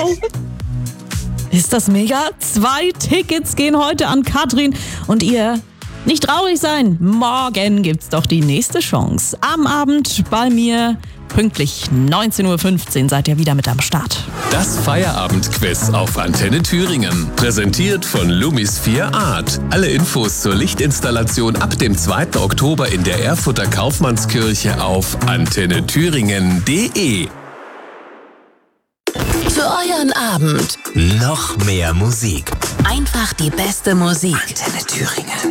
Wow. Ist das mega? 2 Tickets gehen heute an Katrin und ihr nicht traurig sein. Morgen gibt's doch die nächste Chance. Am Abend bei mir pünktlich 19.15 Uhr seid ihr wieder mit am Start. Das Feierabendquiz auf Antenne Thüringen. Präsentiert von Lumis 4 Art. Alle Infos zur Lichtinstallation ab dem 2. Oktober in der Erfurter Kaufmannskirche auf antennethüringen.de. Für euren Abend Noch mehr Musik. einfach die beste Musik. Antenne Thüringen.